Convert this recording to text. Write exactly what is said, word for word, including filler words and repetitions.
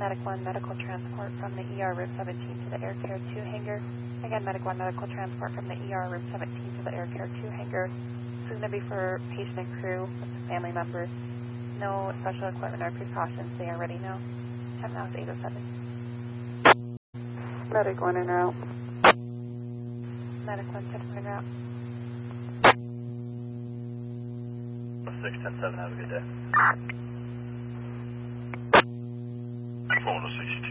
Medic one, medical transport from the E R Room seventeen to the Air Care two hangar. Again, Medic one, medical transport from the E R Room seventeen to the Air Care two hangar. This is going to be for patient and crew with family members. No special equipment or precautions. They are ready now. Time now is eight oh seven. Medic one en route. Medic one, ten en route. six ten seven, have a good day. Phone to sixty-two.